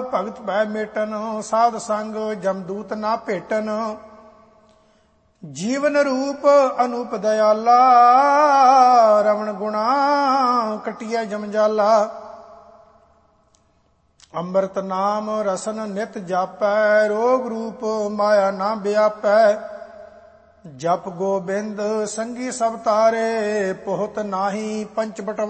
ਭਗਤ ਭੈ ਮੇਟਨ, ਸਾਧ ਸੰਗ ਜਮਦੂਤ ਨਾ ਭੇਟਨ। ਜੀਵਨ ਰੂਪ ਅਨੂਪ ਦਇਆਲਾ, ਰਵਣ ਗੁਣਾ ਕਟਿਐ ਜਮਜਾਲਾ। ਅੰਮ੍ਰਿਤ ਨਾਮ ਰਸਨ ਨਿਤ ਜਾਪੈ, ਰੋਗ ਰੂਪ ਮਾਇਆ ਨਾ ਵਿਆਪੈ। ਜਪ ਗੋਬਿੰਦ ਸੰਗੀ ਸਭ ਤਾਰੇ, ਬਹੁਤ ਨਾਹੀ ਪੰਚ ਬਟਵਾਰੇ।